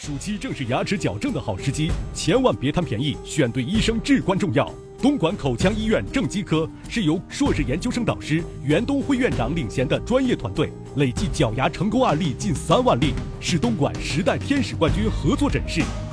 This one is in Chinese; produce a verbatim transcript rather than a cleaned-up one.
暑期正是牙齿矫正的好时机，千万别贪便宜，选对医生至关重要。东莞口腔医院正畸科是由硕士研究生导师袁东辉院长领衔的专业团队，累计矫牙成功案例近三万例，是东莞十代天使冠军合作诊室。